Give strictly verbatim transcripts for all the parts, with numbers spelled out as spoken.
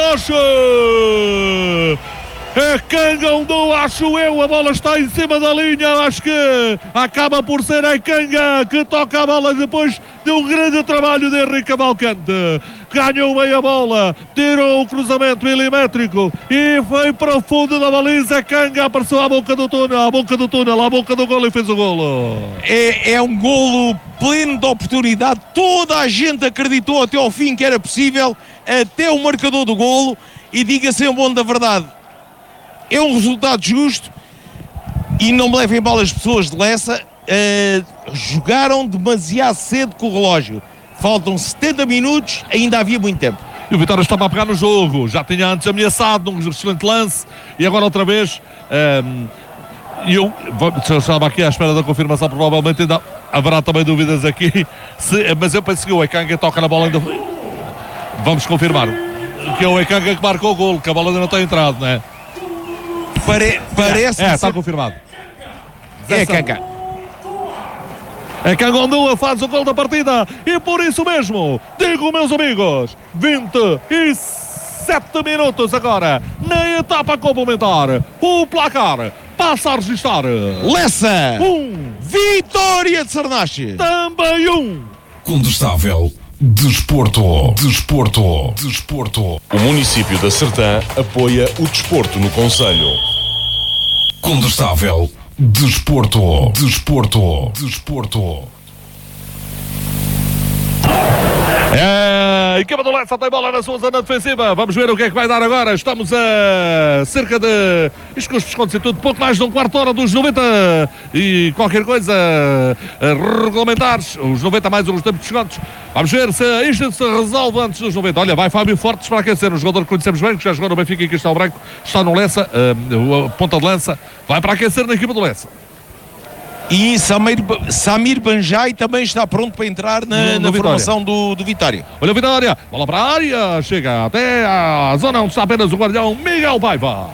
Sarnoche. É Cangandô, acho eu, a bola está em cima da linha, acho que acaba por ser a Canga que toca a bola depois de um grande trabalho de Henrique Cavalcante. Ganhou meia bola, tirou o cruzamento milimétrico e foi para o fundo da baliza. Canga apareceu à boca do túnel, à boca do túnel, à boca do golo e fez o golo. É, é um golo pleno de oportunidade, toda a gente acreditou até ao fim que era possível, até o marcador do golo, e diga-se em bom da verdade, é um resultado justo e não me levem mal as pessoas de Lessa, uh, jogaram demasiado cedo com o relógio. Faltam setenta minutos, ainda havia muito tempo. E o Vitória estava a pegar no jogo, já tinha antes ameaçado num excelente lance e agora outra vez. Um, eu, eu estava aqui à espera da confirmação, provavelmente ainda haverá também dúvidas aqui, se, mas eu penso que o Ekanga toca na bola ainda. Vamos confirmar que é o Ekanga que marcou o golo, que a bola ainda não tem entrado, não é? Pare, parece é, é, está confirmado. É Canga. É Cangandô faz o gol da partida e por isso mesmo, digo meus amigos, vinte e sete minutos agora na etapa complementar. O placar passa a registrar Lessa um, Vitória de Sarnache também um. Condestável Desporto, Desporto, Desporto. O município da Sertã apoia o desporto no concelho. Condestável Desporto, Desporto, Desporto. É, a equipa do Lessa tem bola na sua zona defensiva. Vamos ver o que é que vai dar agora. Estamos a cerca de, isto com os descontos e tudo, pouco mais de um quarto de hora dos noventa e qualquer coisa regulamentares. Os noventa mais os tempos de descontos. Vamos ver se isto se resolve antes dos noventa. Olha, vai Fábio Fortes para aquecer. Um jogador que conhecemos bem, que já jogou no Benfica e que está o branco. Está no Lessa, uh, ponta de lança. Vai para aquecer na equipa do Lessa. E Samir, Samir Banjai também está pronto para entrar na, no, no na formação do, do Vitória. Olha o Vitória, bola para a área, chega até a zona onde está apenas o guardião Miguel Paiva.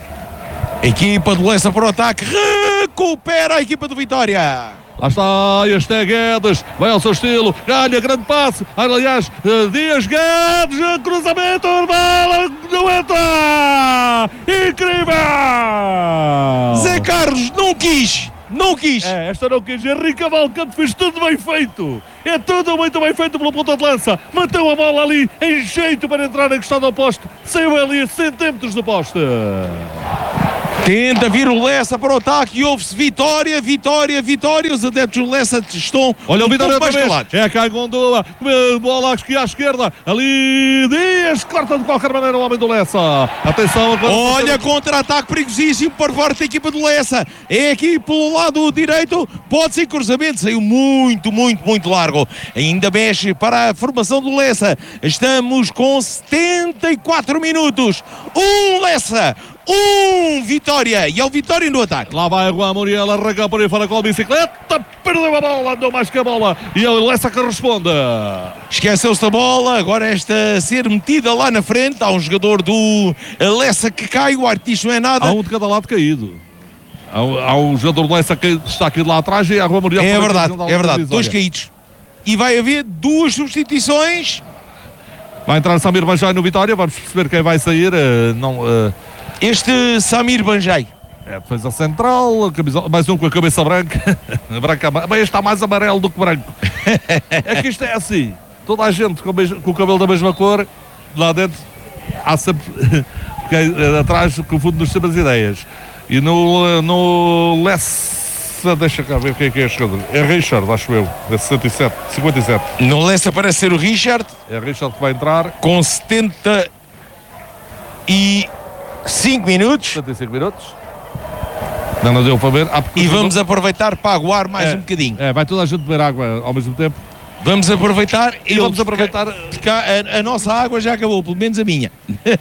Equipa do Lessa para o ataque, recupera a equipa do Vitória. Lá está, este é Guedes, vai ao seu estilo, ganha grande passe, aliás, Dias Guedes, cruzamento, bola, não entra! Incrível! Zé Carlos não quis! Não quis! É, esta não quis. Henrique Cavalcante fez tudo bem feito. É tudo muito bem feito pelo ponta de lança. Manteve a bola ali em jeito para entrar na questão do poste. Saiu ali a centímetros do poste. Tenta vir o Lessa para o ataque e ouve-se Vitória, Vitória, Vitória. Os adeptos do Lessa estão olha o Vitória mais calados. É Cangandô, bola aqui à esquerda. Ali Dias corta de qualquer maneira o homem do Lessa. Atenção agora. Olha, contra-ataque perigosíssimo por parte da equipa do Lessa. É aqui pelo lado direito. Pode ser cruzamento. Saiu muito, muito, muito largo. Ainda mexe para a formação do Lessa. Estamos com setenta e quatro minutos. Um Lessa. Um Vitória, e é o Vitória no ataque. Lá vai o Juan Muriel, arranca por aí fora com a bicicleta, perdeu a bola, andou mais que a bola, e é o Lessa que responde. Esqueceu-se da bola, agora esta a ser metida lá na frente. Há um jogador do Lessa que cai, o artista não é nada. Há um de cada lado caído. Há um, há um jogador do Lessa que está aqui de lá atrás e há Juan Muriel. É verdade, é verdade, dois caídos. E vai haver duas substituições. Vai entrar Samir Banjai no Vitória, vamos perceber quem vai sair. Uh, não... Uh... Este Samir Banjai. É, defesa central, camisola, mais um com a cabeça branca. branca bem, este está mais amarelo do que branco. É que isto é assim. Toda a gente com, mesmo, com o cabelo da mesma cor, lá dentro, há sempre. atrás, confundo-nos sempre as ideias. E no, no Lessa, deixa cá ver o que é que é este jogador. É Richard, acho eu, é sessenta e sete, cinquenta e sete. No Lessa parece ser o Richard. É Richard que vai entrar. Com setenta e cinco minutos. setenta e cinco minutos. Não, não deu para ver. Ah, e vamos aproveitar para aguar mais é, um bocadinho. É, vai toda a gente beber água ao mesmo tempo. Vamos aproveitar. E vamos aproveitar. A, a nossa água já acabou, pelo menos a minha.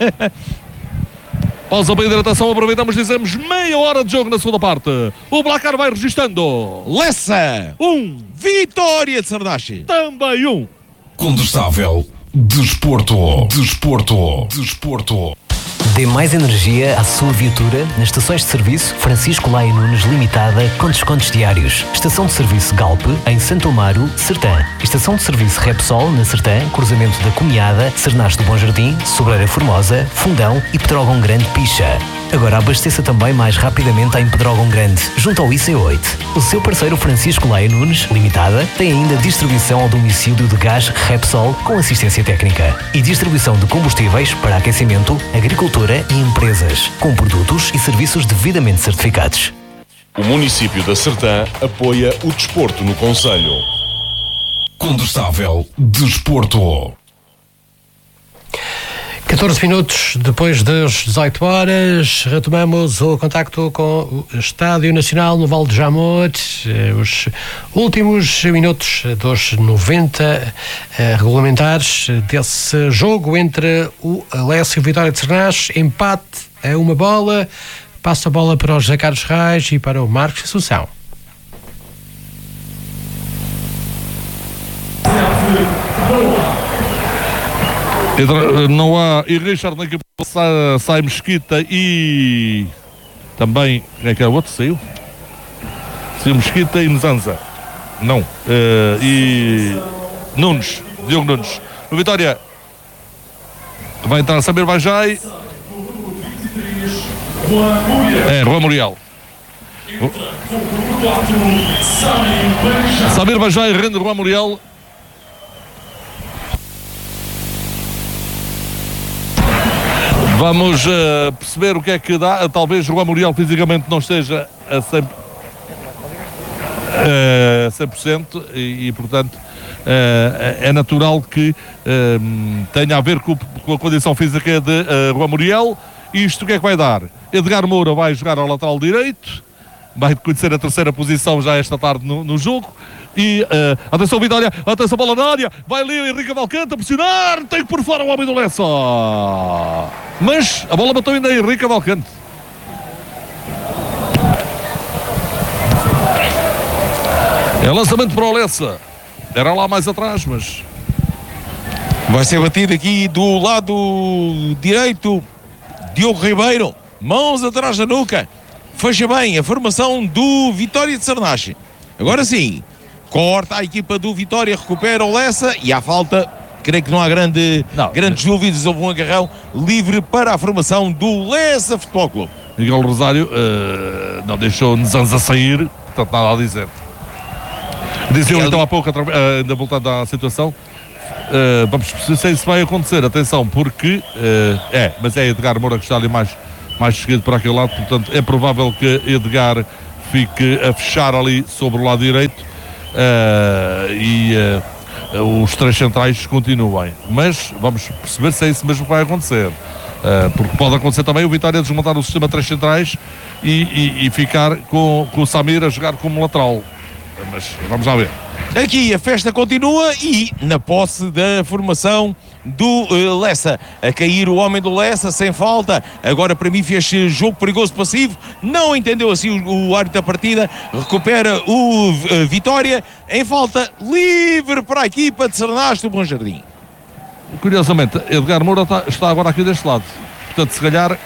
Pausa para a hidratação, aproveitamos, dizemos meia hora de jogo na segunda parte. O placar vai registando. Lessa, um. Vitória de Sarnache, também um. Condestável Desporto, Desporto, Desporto. Dê mais energia à sua viatura nas estações de serviço Francisco Laia Nunes Limitada com descontos diários. Estação de serviço Galp em Santo Amaro, Sertã. Estação de serviço Repsol na Sertã, cruzamento da Comiada, Cernache do Bom Jardim, Sobreira Formosa, Fundão e Pedrógão Grande Picha. Agora abasteça também mais rapidamente em Pedrógão Grande, junto ao I C oito. O seu parceiro Francisco Laia Nunes Limitada tem ainda distribuição ao domicílio de gás Repsol com assistência técnica e distribuição de combustíveis para aquecimento, agricultura e empresas, com produtos e serviços devidamente certificados. O município da Sertã apoia o desporto no concelho. Condestável Desporto. catorze minutos depois das dezoito horas, retomamos o contacto com o Estádio Nacional no Val de Jamor. Os últimos minutos dos noventa eh, regulamentares desse jogo entre o Lessa e o Vitória de Cernache. Empate a uma bola. Passa a bola para o José Carlos Reis e para o Marcos Assunção. Não há. E Richard na equipa sai, sai Mesquita e também. Quem é que é o outro? Saiu? Saiu Mesquita e Nzanza. Não. Uh, e Nunes. Diogo Nunes. No Vitória vai entrar Samir Bajai. É, Juan Muriel. Samir Bajai rende Juan Muriel. Vamos uh, perceber o que é que dá. Talvez o Juan Muriel fisicamente não esteja a cem por cento e, e portanto, uh, é natural que uh, tenha a ver com, com a condição física de uh, Juan Muriel. Isto o que é que vai dar? Edgar Moura vai jogar ao lateral direito, vai conhecer a terceira posição já esta tarde no, no jogo. E uh, atenção Vitória, atenção bola na área, vai ali o Henrique Valcante a pressionar, tem que por fora o homem do Lessa, mas a bola bateu ainda em Henrique Valcante. É lançamento para o Lessa, era lá mais atrás, mas vai ser batido aqui do lado direito. Diogo Ribeiro, mãos atrás da nuca, fecha bem a formação do Vitória de Cernache. Agora sim, corta a equipa do Vitória, recupera o Lessa e à falta, creio que não há grande, não, grandes dúvidas, houve um agarrão livre para a formação do Lessa Futebol Clube. Miguel Rosário uh, não deixou Nzanza sair, portanto nada a dizer. Dizia então há pouco, uh, ainda voltando à situação, uh, vamos perceber se isso vai acontecer, atenção, porque uh, é, mas é Edgar Moura que está ali mais, mais seguido para aquele lado, portanto é provável que Edgar fique a fechar ali sobre o lado direito. Uh, e uh, os três centrais continuem, mas vamos perceber se é isso mesmo que vai acontecer, uh, porque pode acontecer também o Vitória desmontar o sistema três centrais e, e, e ficar com, com o Samir a jogar como lateral, mas vamos lá ver. Aqui a festa continua e na posse da formação do uh, Lessa, a cair o homem do Lessa sem falta. Agora para mim fez jogo perigoso passivo, não entendeu assim o, o árbitro da partida, recupera o uh, Vitória em falta livre para a equipa de Cernache do Bom Jardim. Curiosamente Edgar Moura está, está agora aqui deste lado, portanto se calhar uh,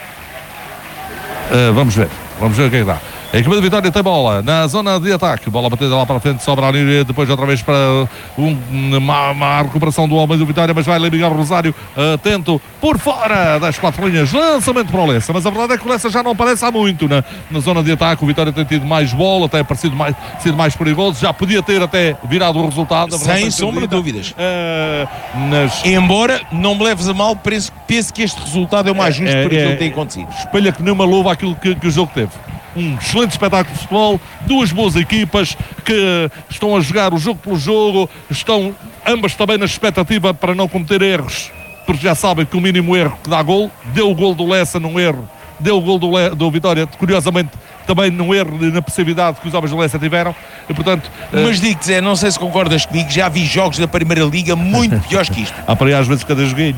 vamos ver, vamos ver o que é que dá. A equipa de Vitória tem bola na zona de ataque, bola batida lá para a frente, sobra ali depois outra vez para um, uma, uma recuperação do homem do Vitória, mas vai ali Miguel Rosário, atento, por fora das quatro linhas, lançamento para o Lessa, mas a verdade é que o Lessa já não aparece há muito na, na zona de ataque. O Vitória tem tido mais bola, tem parecido mais, sido mais perigoso, já podia ter até virado o resultado. Sem sombra de dúvidas. Uh, nas... Embora não me leves a mal, penso, penso que este resultado é o mais justo é, por aquilo é, que tem acontecido. Espelha que nem uma luva aquilo que, que o jogo teve. Um excelente espetáculo de futebol, duas boas equipas que estão a jogar o jogo pelo jogo, estão ambas também na expectativa para não cometer erros, porque já sabem que o mínimo erro que dá gol, deu o gol do Lessa num erro, deu o gol do, Le, do Vitória, curiosamente também no erro e na passividade que os homens do Lessa tiveram, e portanto... Mas digo-te, Zé, não sei se concordas comigo, já vi jogos da Primeira Liga muito piores que isto. Há para aí às vezes cada joguinho.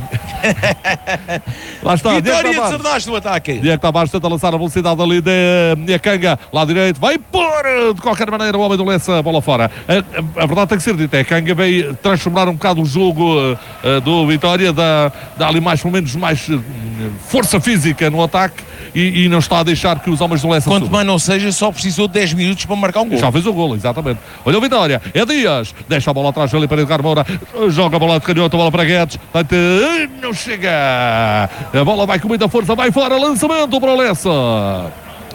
Lá está, Vitória de Cerdache no ataque. Diego Tavares tenta lançar a velocidade ali de Nhakanga, lá direito, vai pôr de qualquer maneira o homem do Lessa a bola fora. A, a, a verdade tem que ser dita, Nhakanga veio transformar um bocado o jogo uh, do Vitória, dá, dá ali mais, pelo menos mais uh, força física no ataque e, e não está a deixar que os homens do Lessa Quanto subam. mais não seja, só precisou de dez minutos para marcar um gol. Já fez o golo, exatamente. Olha o Vitória, é Dias, deixa a bola atrás ali para Edgar Moura, joga a bola de canhoto, a bola para Guedes, não chega, a bola vai com muita força, vai fora, lançamento para o Lessa.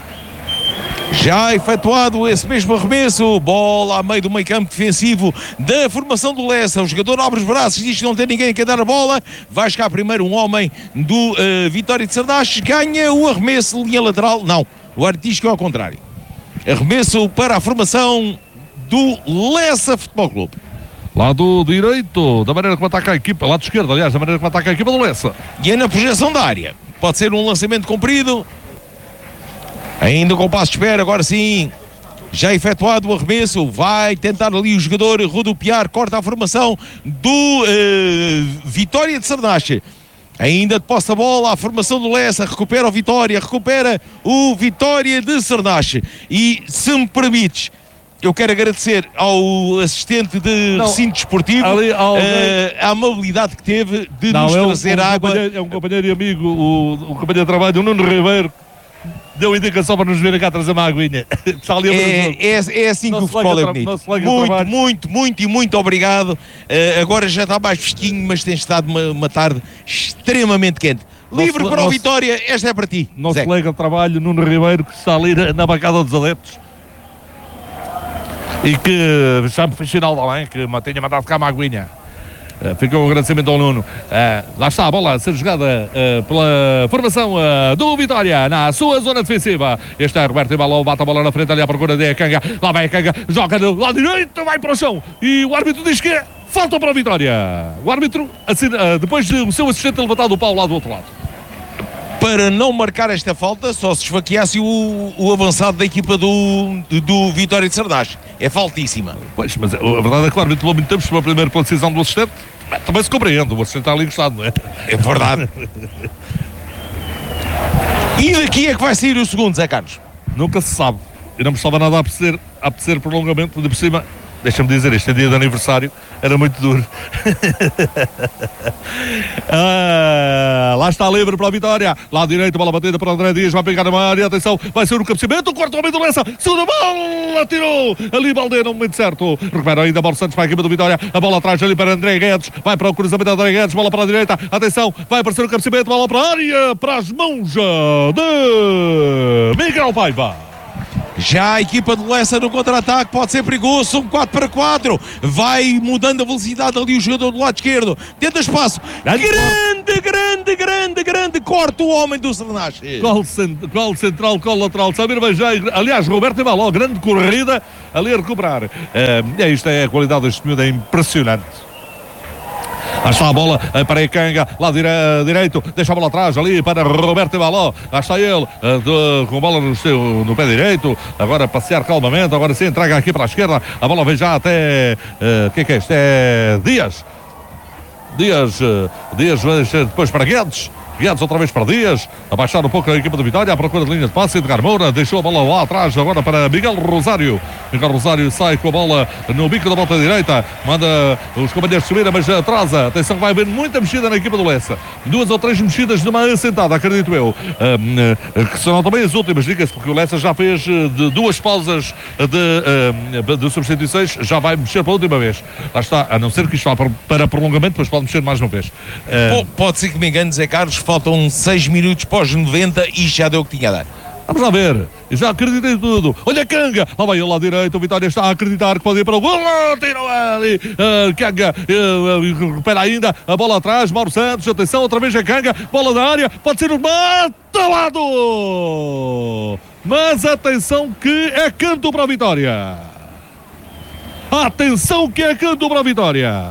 Já efetuado esse mesmo arremesso, bola a meio do meio campo defensivo da formação do Lessa. O jogador abre os braços e diz que não tem ninguém a quer dar a bola. Vai chegar primeiro um homem do uh, Vitória de Cerdache, ganha o arremesso, linha lateral. Não, o árbitro diz que é ao contrário. Arremesso para a formação do Lessa Futebol Clube. Lado direito, da maneira como ataca a equipa, lado esquerdo, aliás, da maneira como ataca a equipa do Lessa. E é na projeção da área. Pode ser um lançamento comprido. Ainda com o passo de espera, agora sim, já efetuado o arremesso, vai tentar ali o jogador rodopiar, corta a formação do uh, Vitória de Cerdache. Ainda de posse a bola, a formação do Lessa, recupera o Vitória, recupera o Vitória de Cerdache. E se me permites, eu quero agradecer ao assistente de não, recinto desportivo ali, alguém... uh, a amabilidade que teve de não, nos é um, trazer um água. É um companheiro e amigo, o, o companheiro de trabalho, o Nuno Ribeiro, deu indicação para nos vir cá trazer uma aguinha. Está ali a é, é, é assim que o futebol é bonito. Muito, muito, muito e muito obrigado. Uh, agora já está mais fresquinho, mas tem estado uma, uma tarde extremamente quente. Livre nosso, para o nosso, Vitória, esta é para ti. Nosso Zé. colega de trabalho, Nuno Ribeiro, que está ali na, na bancada dos adeptos. E que já me fez sinal também, que me tenha mandado cá uma aguinha. Uh, fica um agradecimento ao Nuno. Uh, lá está a bola a ser jogada uh, pela formação uh, do Vitória na sua zona defensiva. Este é Roberto Ibalão, bate a bola na frente ali à procura de Nhakanga. Lá vai Nhakanga, joga do lado direito, vai para o chão. E o árbitro diz que falta para a Vitória. O árbitro, assim, uh, depois de o seu assistente levantado o pau lá do outro lado. Para não marcar esta falta, só se esfaqueasse o, o avançado da equipa do, do, do Vitória de Cerdache. É faltíssima. Pois, mas a verdade é que o árbitro levou muito tempo pela primeira pela decisão do assistente. Também se compreende, o assistente está ali encostado, não é? É verdade. E daqui é que vai sair o segundo, Zé Carlos? Nunca se sabe. E não me estava nada a apetecer, a apetecer prolongamento de por cima. Deixa-me dizer, este é dia de aniversário, era muito duro. ah, lá está livre para a Vitória. Lá direito, bola batida para o André Dias, vai pegar na área, atenção, vai ser o cabeceamento, o quarto homem do Lessa, segunda bola, tirou, ali Balde no momento certo. Recupera ainda Mauro Santos para a equipa do Vitória, a bola atrás ali para André Guedes, vai para o cruzamento de André Guedes, bola para a direita, atenção, vai aparecer o cabeceamento, bola para a área, para as mãos de Miguel Paiva. Já a equipa do Lessa no contra-ataque pode ser perigoso, são quatro para quatro, vai mudando a velocidade ali o jogador do lado esquerdo, tenta espaço, grande, grande, grande, grande, corta o homem do Cerdache. Qual, cent qual central, qual lateral, Samir Beijai, aliás, Roberto Ibaló, grande corrida ali a recuperar. Uh, é, isto é a qualidade deste miúdo, é impressionante. Lá está a bola para Nhakanga, lá dire direito, deixa a bola atrás ali para Roberto Ibaló. Lá está ele, de, com a bola no, seu, no pé direito. Agora passear calmamente, agora sim entrega aqui para a esquerda. A bola vem já até. O uh, que é que é isto? É Dias. Dias, uh, Dias depois para Guedes. Guedes outra vez para Dias, a baixar um pouco a equipa do Vitória, à procura de linha de passe, Edgar Moura deixou a bola lá atrás, agora para Miguel Rosário. Miguel Rosário sai com a bola no bico da volta direita, manda os companheiros subir, mas atrasa, atenção, vai haver muita mexida na equipa do Lessa, duas ou três mexidas de uma assentada, acredito eu, um, que serão também as últimas, diga-se, porque o Lessa já fez de duas pausas de, um, de substituições, já vai mexer pela última vez, lá está, a não ser que isto vá para, para prolongamento, depois pode mexer mais uma vez. Um, pode ser que me engane, Zé Carlos, faltam seis minutos pós noventa e já deu o que tinha a dar. Vamos lá ver, já acreditei em tudo. Olha Nhakanga, lá vai ele lá direito, o Vitória está a acreditar que pode ir para o gol, tirou ali, Nhakanga, uh, recupera ainda, a bola atrás, Mauro Santos, atenção, outra vez Nhakanga, bola da área, pode ser o mata-lado, mas atenção que é canto para a Vitória, atenção que é canto para a Vitória,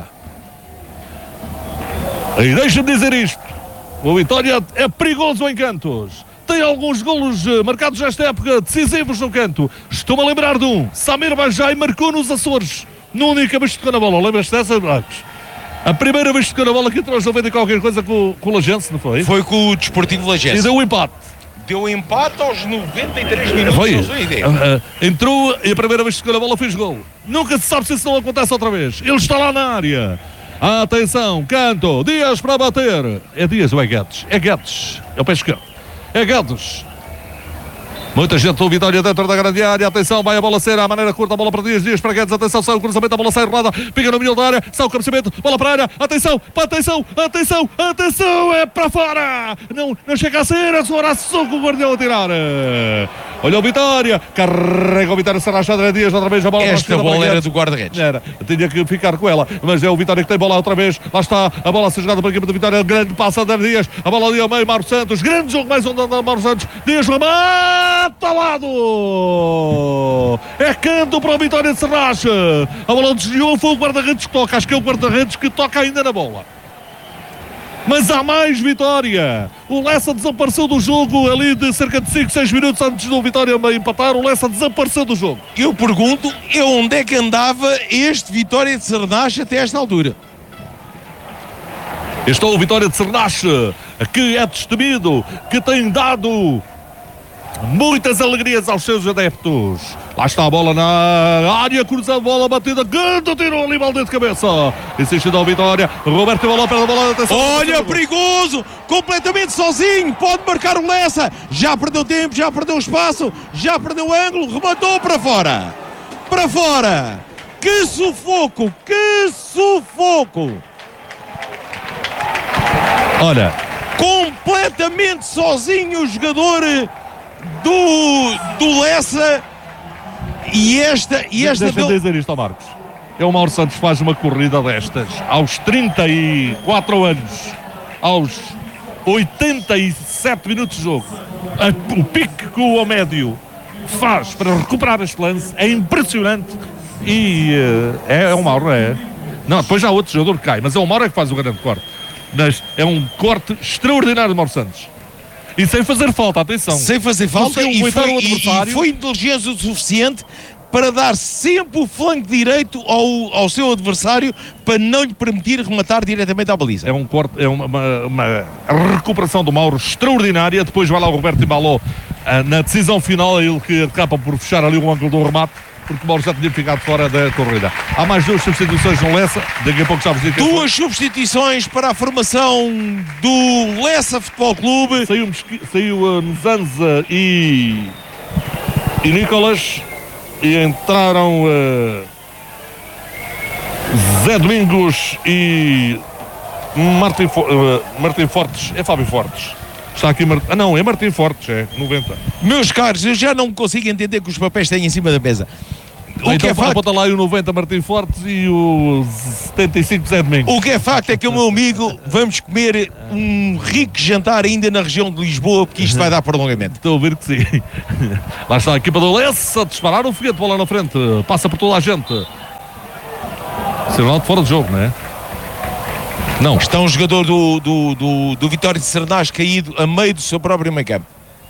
e deixa-me dizer isto, o Vitória é perigoso em cantos. tem alguns golos uh, marcados nesta época, decisivos no canto. Estou-me a lembrar de um. Samir Bajai marcou nos Açores. No única vez que tocou na bola. Lembras-te dessa, Marcos? A primeira vez que tocou na bola aqui trouxe noventa e qualquer coisa com, com o Lagense, não foi? Foi com o Desportivo Lagense. E deu um empate. Deu empate aos noventa e três minutos. Foi. Uh, uh, entrou e a primeira vez que tocou na bola fez gol. Nunca se sabe se isso não acontece outra vez. Ele está lá na área. Atenção, canto. Dias para bater. É Dias ou é Guedes? É Guedes. É o pé esquerdo. É Guedes. Muita gente do Vitória dentro da grande área. Atenção, vai a bola ser à maneira curta. A bola para Dias, Dias para Guedes. Atenção, sai o cruzamento. A bola sai rolada. Pica no meio da área. Sai o cabeceamento. Bola para a área. Atenção, atenção, atenção, atenção. É para fora. Não, não chega a ser. É só oração com o Guardiola a tirar. Olha o Vitória. Carrega o Vitória. Será André Dias. Outra vez a bola. Esta bola era do guarda-redes. Era. Tinha que ficar com ela. Mas é o Vitória que tem bola outra vez. Lá está a bola a ser jogada para a equipe do Vitória. Grande passo André Dias. A bola ali ao meio. Mauro Santos. Grande jogo mais um da Mauro Santos. Dias remata. Ao lado. É canto para o Vitória de Serrache. A bola desviou. Foi o guarda-redes que toca. Acho que é o guarda-redes que toca ainda na bola. Mas há mais Vitória. O Lessa desapareceu do jogo ali de cerca de cinco, seis minutos antes do Vitória empatar. O Lessa desapareceu do jogo. Eu pergunto, é onde é que andava este Vitória de Sernache até esta altura? Este é o Vitória de Sernache, que é destemido, que tem dado muitas alegrias aos seus adeptos. Lá está a bola na área, cruzando a bola, batida, grande tiro ali, mal de cabeça. Insistindo ao Vitória, Roberto tem bola pela bola. Atenção, olha, perigoso, completamente sozinho, pode marcar o Lessa. Já perdeu tempo, já perdeu espaço, já perdeu ângulo, rematou para fora. Para fora. Que sufoco, que sufoco. Olha, completamente sozinho o jogador do, do Lessa. E esta, e esta deixa-me del... dizer isto ao Marcos. É o Mauro Santos faz uma corrida destas aos trinta e quatro anos, aos oitenta e sete minutos de jogo. A, o pique que o Omédio faz para recuperar este lance é impressionante. E uh, é, é o Mauro, é. Não, depois já outro jogador que cai, mas é o Mauro é que faz o grande corte. Mas é um corte extraordinário de Mauro Santos. E sem fazer falta, atenção. Sem fazer falta e foi, e, e foi inteligente o suficiente para dar sempre o flanco direito ao, ao seu adversário para não lhe permitir rematar diretamente à baliza. É um corte, é uma, uma, uma recuperação do Mauro extraordinária. Depois vai lá o Roberto Timbaló na decisão final, ele que acaba por fechar ali o ângulo do remate, porque o Mauro já tinha ficado fora da corrida. Há mais duas substituições no Lessa, daqui a pouco já vos digo. Duas substituições para a formação do Lessa Futebol Clube. Saiu, saiu uh, Nzanza e, e Nicolas, e entraram uh, Zé Domingos e Martim, uh, Martim Fortes. É Fábio Fortes. Está aqui, Mart... ah não, é Martim Fortes, é noventa. Meus caros, eu já não consigo entender que os papéis têm em cima da mesa. O então que é facto... lá o noventa Martim Fortes e o setenta e cinco Zé Domingos. O que é facto é que o meu amigo, vamos comer um rico jantar ainda na região de Lisboa, porque isto vai dar prolongamento. Estou a ouvir que sim. Lá está a equipa do Lessa a disparar o foguete, bola na frente, passa por toda a gente. Sinal de fora de jogo, não é? Não. Está um jogador do, do, do, do Vitória de Sernache caído a meio do seu próprio meio campo.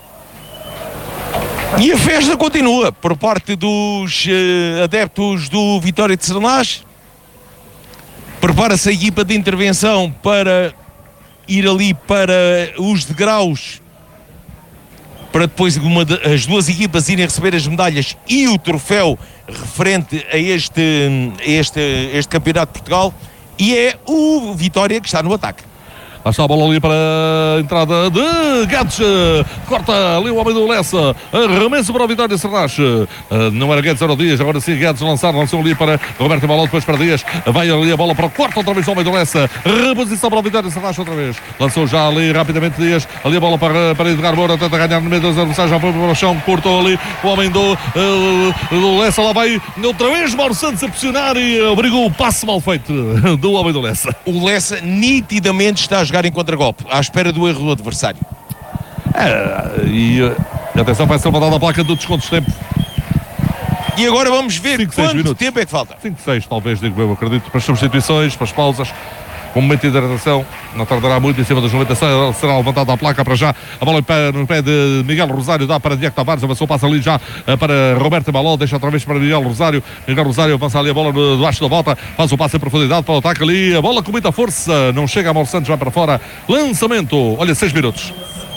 E a festa continua por parte dos uh, adeptos do Vitória de Sernache. Prepara-se a equipa de intervenção para ir ali para os degraus, para depois uma de, as duas equipas irem receber as medalhas e o troféu referente a este, a este, este Campeonato de Portugal. E é o Vitória que está no ataque. Lá está a bola ali para a entrada de Guedes. Corta ali o homem do Lessa. Arremesso para o Vitória de Sernache. Não era Guedes, era o Dias. Agora sim, Guedes lançar. Lançou ali para Roberto Balão. Depois para Dias. Vai ali a bola para o quarto. Outra vez o homem do Lessa. Reposição para o Vitória de Sernache outra vez. Lançou já ali rapidamente Dias. Ali a bola para, para Edgar Moura. Tenta ganhar no meio dos adversários. Já foi para o chão. Cortou ali o homem do, uh, do Lessa. Lá vai outra vez Mauro Santos a pressionar e obrigou o passe mal feito do homem do Lessa. O Lessa nitidamente está a jogar em contragolpe, à espera do erro do adversário. É, e atenção, vai ser levantada a placa do desconto de tempo. E agora vamos ver cinco, quanto tempo é que falta. cinco, seis talvez, digo eu, acredito, para as substituições, para as pausas. com momento de hidratação, não tardará muito em cima dos noventa e seis, será levantada a placa para já, a bola no pé de Miguel Rosário, dá para Diego Tavares, avançou, passa ali já para Roberto Baló, deixa outra vez para Miguel Rosário, Miguel Rosário avança ali a bola debaixo da volta, faz o passe em profundidade para o ataque ali, a bola com muita força, não chega a Mauro Santos, vai para fora, lançamento, olha, seis minutos.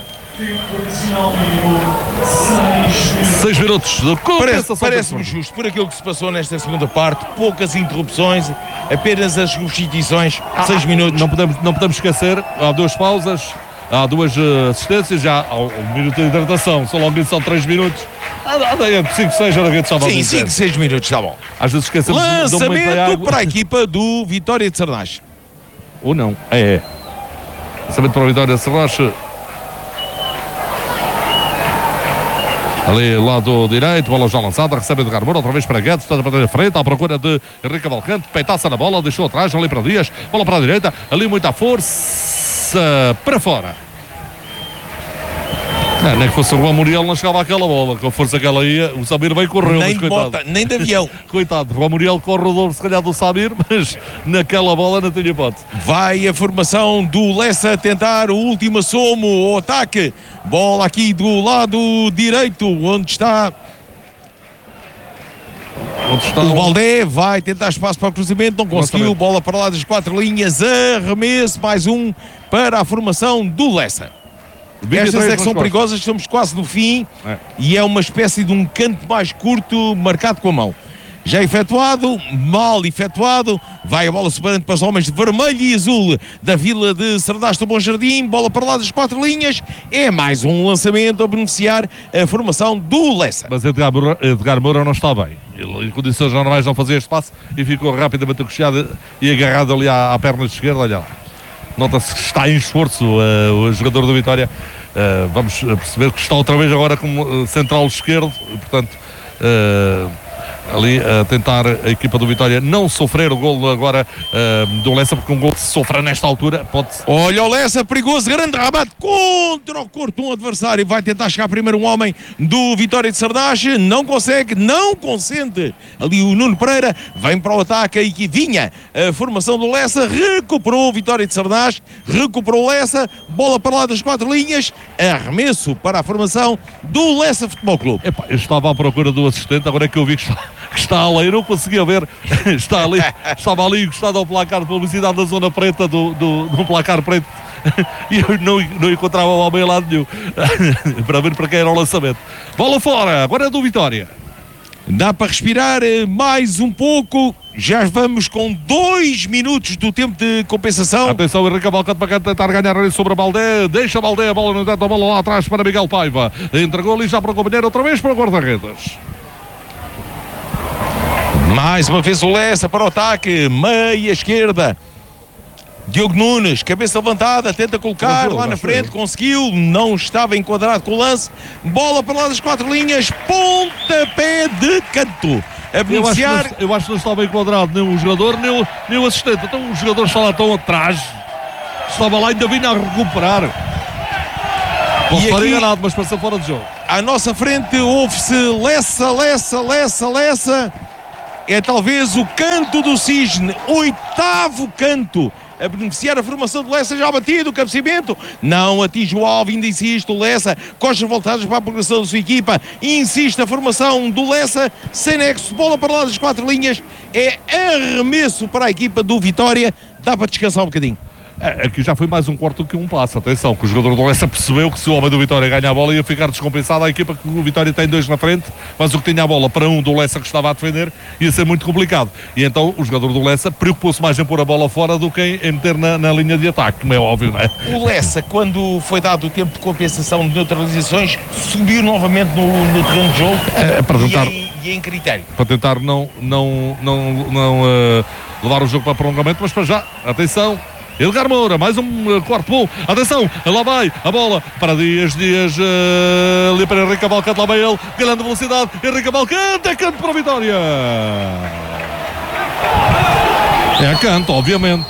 seis minutos de compensação. Parece-me justo, por aquilo que se passou nesta segunda parte, poucas interrupções, apenas as substituições, seis minutos. Não podemos, não podemos esquecer, há duas pausas, há duas uh, assistências, já há um, um minuto de hidratação, só logo são três minutos. cinco, seis, era que Sim, cinco, seis minutos, está bom. Às vezes esquecemos. Lançamento para a equipa do Vitória de Sernach. Ou não, é, é. Lançamento para o Vitória de Sernach. Ali, lado direito, bola já lançada, recebe Edgar Moura, outra vez para Guedes, está para frente, à procura de Henrique Cavalcante, peitaça na bola, deixou atrás, ali para Dias, bola para a direita, ali muita força, para fora. É, nem que fosse o Juan Muriel não chegava àquela bola, com a força que ela ia, o Samir bem correu. Nem mas, de coitado. bota, nem de avião. Coitado, o Juan Muriel corre o dobro se calhar do Samir, mas naquela bola não tinha hipótese. Vai a formação do Lessa tentar o último assomo, o ataque. Bola aqui do lado direito, onde está... Onde está o Valdé, vai tentar espaço para o cruzamento, não conseguiu, bola para lá das quatro linhas, arremesso, mais um para a formação do Lessa. Estas é que são perigosas, estamos quase no fim, é. E é uma espécie de um canto mais curto marcado com a mão. Já efetuado, mal efetuado, vai a bola separando para os homens de vermelho e azul da Vila de Sernach do Bom Jardim, bola para lá das quatro linhas, é mais um lançamento a beneficiar a formação do Lessa. Mas Edgar Moura, Edgar Moura não está bem, ele em condições normais não fazia espaço e ficou rapidamente acochado e agarrado ali à, à perna esquerda, olha lá. Nota-se que está em esforço uh, o jogador do Vitória. Uh, vamos perceber que está outra vez agora como uh, central esquerdo. E, portanto, uh, ali a uh, tentar a equipa do Vitória não sofrer o golo agora uh, do Lessa, porque um golo que se sofra nesta altura pode... Olha o Lessa, perigoso, grande rabate contra o corpo de um adversário, vai tentar chegar primeiro um homem do Vitória de Sernach, não consegue, não consente, ali o Nuno Pereira, vem para o ataque e que vinha a formação do Lessa, recuperou o Vitória de Sernach, recuperou o Lessa, bola para lá das quatro linhas, arremesso para a formação do Lessa Futebol Clube. Epá, eu estava à procura do assistente, agora é que eu vi que está... que está ali, eu não conseguia ver, está ali, estava ali encostado ao placar de publicidade da zona preta do, do, do placar preto e eu não, não encontrava o homem a lado nenhum para ver para quem era o lançamento. Bola fora, agora é do Vitória. Dá para respirar mais um pouco, já vamos com dois minutos do tempo de compensação. Atenção, Henrique Cavalcante para tentar ganhar ali sobre a Baldé, deixa a Baldé, a bola no teto, a bola lá atrás para Miguel Paiva, entregou ali já para o companheiro, outra vez para o guarda-redes. Mais uma vez o Lessa para o ataque, meia esquerda. Diogo Nunes, cabeça levantada, tenta colocar lá na frente, conseguiu, não estava enquadrado com o lance. Bola para lá das quatro linhas, pontapé de canto. A beneficiar. Eu acho, eu acho que não estava enquadrado nem o jogador, nem o, nem o assistente. Então o jogador está lá tão atrás, estava lá, ainda vinha a recuperar. Posso estar enganado, mas passou fora de jogo. À nossa frente ouve-se Lessa, Lessa, Lessa, Lessa. É talvez o canto do cisne, oitavo canto a beneficiar a formação do Lessa, já batido o cabeceamento, não atinge o alvo, ainda insiste o Lessa, costas voltadas para a progressão da sua equipa, insiste a formação do Lessa, sem nexo, bola para lá das quatro linhas, é arremesso para a equipa do Vitória, dá para descansar um bocadinho. É, aqui já foi mais um quarto do que um passo. Atenção, que o jogador do Lessa percebeu que se o homem do Vitória ganha a bola ia ficar descompensado. A equipa que o Vitória tem dois na frente, mas o que tinha a bola para um do Lessa que estava a defender ia ser muito complicado. E então o jogador do Lessa preocupou-se mais em pôr a bola fora do que em, em meter na, na linha de ataque, como é óbvio, não é? O Lessa, quando foi dado o tempo de compensação de neutralizações, subiu novamente no, no terreno de jogo é, para tentar, e, em, e em critério. Para tentar não, não, não, não uh, levar o jogo para prolongamento, mas para já, atenção. Edgar Moura, mais um uh, quarto bom. Atenção, lá vai a bola para Dias, Dias uh, ali para Henrique Cavalcante, lá vai ele, grande velocidade. Henrique Cavalcante, é canto para a Vitória. É canto, obviamente.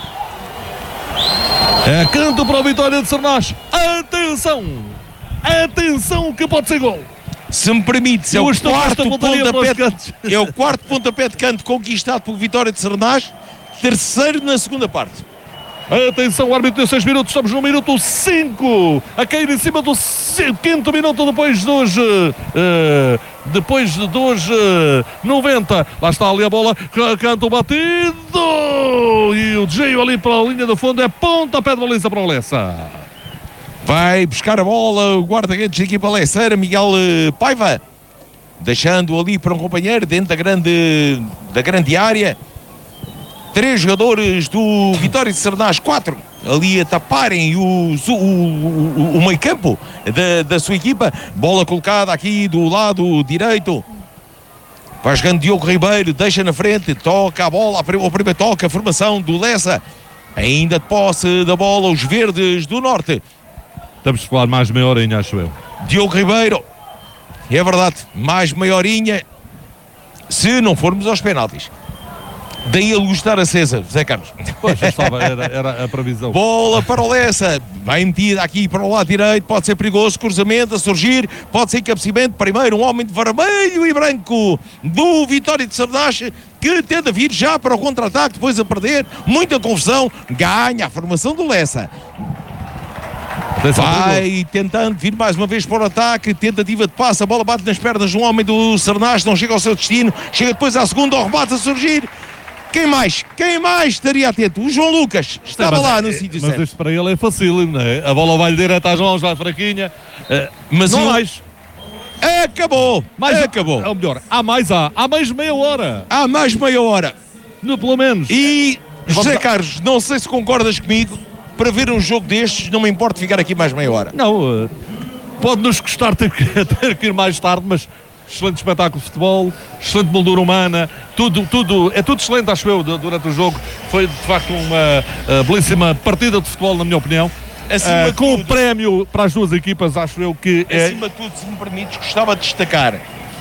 É canto para a Vitória de Sernach. Atenção, atenção que pode ser gol. Se me permite, é o, quarto pontapé de, é o quarto pontapé de canto conquistado por Vitória de Sernach, terceiro na segunda parte. Atenção, o árbitro deu seis minutos, estamos no minuto cinco, a cair em cima do quinto minuto depois dos uh, depois dos uh, noventa. Lá está ali a bola, canta o batido e o desvio ali para a linha do fundo, é pontapé de baliza para o Lessa. Vai buscar a bola o guarda-redes da equipa lesseira, Miguel uh, Paiva, deixando ali para um companheiro dentro da grande, da grande área. Três jogadores do Vitória de Sernás, quatro, ali a taparem o, o, o, o meio campo da, da sua equipa. Bola colocada aqui do lado direito. Vai jogando Diogo Ribeiro, deixa na frente, toca a bola, o primeiro toca, a formação do Lessa. Ainda de posse da bola, os verdes do Norte. Estamos a falar mais meia horinha, acho eu. Diogo Ribeiro, é verdade, mais meia horinha, se não formos aos penaltis. Daí a luz estar acesa, Zé Carlos. Pois, já estava, era, era a previsão. Bola para o Lessa, bem metida aqui para o lado direito, pode ser perigoso, cruzamento a surgir, pode ser cabeceamento, primeiro um homem de vermelho e branco do Vitória de Sernás, que tenta vir já para o contra-ataque, depois a perder, muita confusão, ganha a formação do Lessa. Vai tentando vir mais uma vez para o ataque, tentativa de passe, a bola bate nas pernas de um homem do Sernás, não chega ao seu destino, chega depois à segunda, ao rebate a surgir. Quem mais? Quem mais estaria atento? O João Lucas estava mas, lá no é, sítio mas certo. isto para ele é fácil, não é? A bola vai direto às mãos, vai fraquinha. Uh, mas não eu... mais. Acabou! Mais acabou! É o melhor, há mais há. Há mais meia hora. Há mais meia hora. No, pelo menos. E, José a... Carlos, não sei se concordas comigo, para ver um jogo destes, não me importa ficar aqui mais meia hora. Não, uh, pode-nos custar ter que, ter que ir mais tarde, mas... Excelente espetáculo de futebol, excelente moldura humana, tudo, tudo, é tudo excelente, acho eu, durante o jogo. Foi de facto uma uh, belíssima partida de futebol, na minha opinião. Uh, com o prémio para as duas equipas, acho eu que é... Acima de tudo, se me permites, gostava de destacar,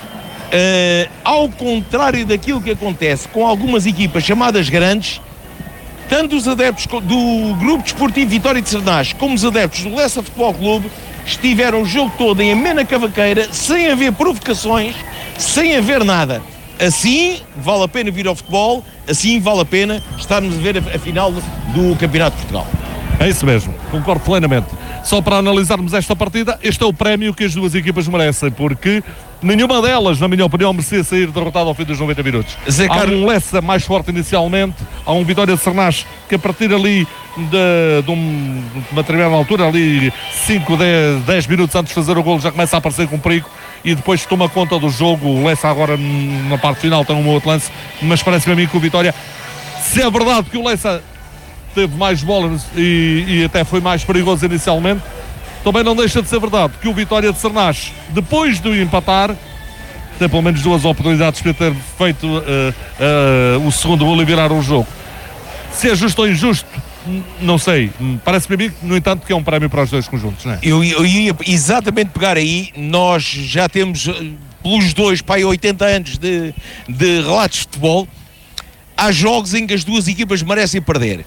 uh, ao contrário daquilo que acontece com algumas equipas chamadas grandes, tanto os adeptos do Grupo Desportivo Vitória de Sernás como os adeptos do Lessa Futebol Clube estiveram o jogo todo em amena cavaqueira, sem haver provocações, sem haver nada. Assim vale a pena vir ao futebol, assim vale a pena estarmos a ver a, a final do Campeonato de Portugal. É isso mesmo, concordo plenamente. Só para analisarmos esta partida, este é o prémio que as duas equipas merecem, porque nenhuma delas, na minha opinião, merecia sair derrotada ao fim dos noventa minutos. Zé há Carlos... um Lessa mais forte inicialmente, há um Vitória de Sernás que a partir ali de, de, um, de uma determinada altura, ali cinco, dez minutos antes de fazer o golo, já começa a aparecer com perigo e depois toma conta do jogo. O Lessa agora na parte final tem um outro lance, mas parece-me a mim que o Vitória, se é verdade que o Lessa teve mais bolas e, e até foi mais perigoso inicialmente, também não deixa de ser verdade que o Vitória de Sernás, depois de empatar, tem pelo menos duas oportunidades para ter feito uh, uh, o segundo gol e virar o jogo. Se é justo ou injusto, não sei. Parece-me a mim, no entanto, que é um prémio para os dois conjuntos, não é? Eu, eu ia exatamente pegar aí, nós já temos, pelos dois, para aí oitenta anos de, de relatos de futebol, há jogos em que as duas equipas merecem perder.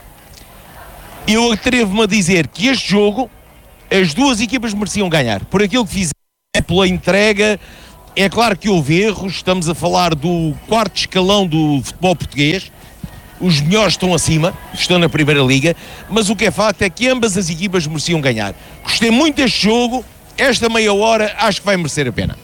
Eu atrevo-me a dizer que este jogo as duas equipas mereciam ganhar, por aquilo que fizeram, pela entrega. É claro que houve erros, estamos a falar do quarto escalão do futebol português, os melhores estão acima, estão na Primeira Liga, mas o que é facto é que ambas as equipas mereciam ganhar. Gostei muito deste jogo, esta meia hora acho que vai merecer a pena.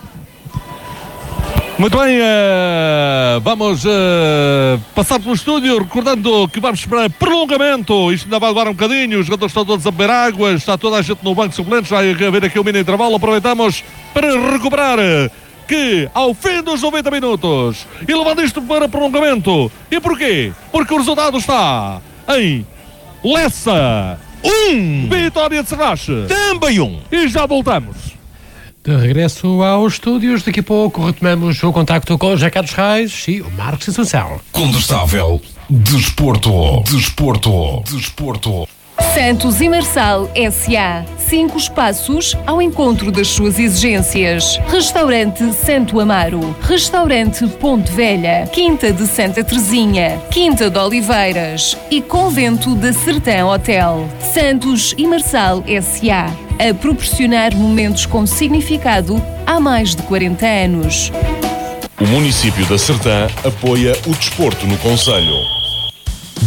Muito bem, uh, vamos uh, passar pelo estúdio, recordando que vamos para prolongamento. Isto ainda vai levar um bocadinho, os jogadores estão todos a beber água, está toda a gente no banco de suplentes, vai haver aqui um mini intervalo, aproveitamos para recuperar que ao fim dos noventa minutos, e levando isto para prolongamento. E porquê? Porque o resultado está em Lessa um, Vitória de Sernás também um. E já voltamos. De regresso aos estúdios, daqui a pouco retomamos o contacto com o José Carlos Reis e o Marcos Assunção. Condestável, desporto, desporto, desporto. Santos e Marçal S A Cinco espaços ao encontro das suas exigências. Restaurante Santo Amaro, Restaurante Ponte Velha, Quinta de Santa Teresinha, Quinta de Oliveiras e Convento da Sertã Hotel. Santos e Marçal S A a proporcionar momentos com significado há mais de quarenta anos. O município da Sertã apoia o desporto no concelho.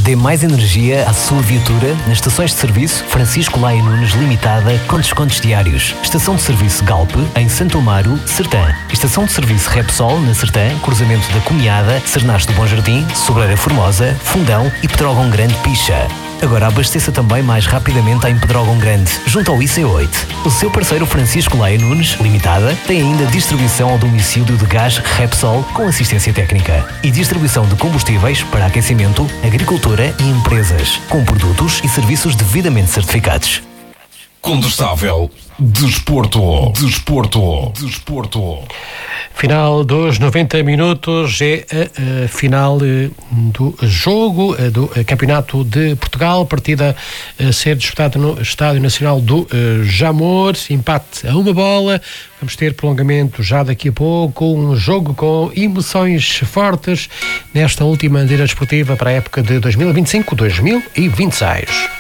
Dê mais energia à sua viatura nas estações de serviço Francisco Laia Nunes Limitada com descontos diários. Estação de serviço Galp em Santo Amaro, Sertã. Estação de serviço Repsol na Sertã, cruzamento da Cunhada, Cernas do Bom Jardim, Sobreira Formosa, Fundão e Pedrógão Grande Picha. Agora abasteça também mais rapidamente em Pedrógão Grande, junto ao I C oito. O seu parceiro Francisco Laia Nunes Limitada tem ainda distribuição ao domicílio de gás Repsol com assistência técnica e distribuição de combustíveis para aquecimento, agricultura e empresas, com produtos e serviços devidamente certificados. Condestável Desporto. Desporto. Desporto. Final dos noventa minutos é a, a final eh, do jogo eh, do eh, Campeonato de Portugal, partida a ser disputada no Estádio Nacional do eh, Jamor, empate a uma bola. Vamos ter prolongamento já daqui a pouco, um jogo com emoções fortes nesta última andeira desportiva para a época de dois mil e vinte e cinco, dois mil e vinte e seis.